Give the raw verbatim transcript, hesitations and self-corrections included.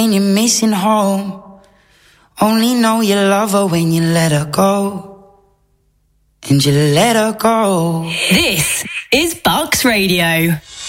and you're missing home. Only know you love her when you let her go. And you let her go. This is Bucks Radio.